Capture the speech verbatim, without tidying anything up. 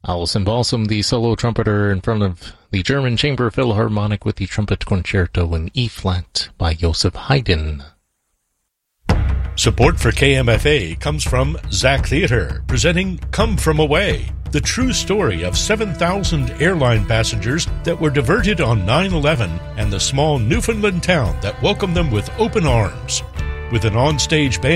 Alison Balsam, the solo trumpeter, in front of the German Chamber Philharmonic with the Trumpet Concerto in E-flat by Joseph Haydn. Support for K M F A comes from Zach Theater, presenting Come From Away, the true story of seven thousand airline passengers that were diverted on nine eleven and the small Newfoundland town that welcomed them with open arms. With an on-stage band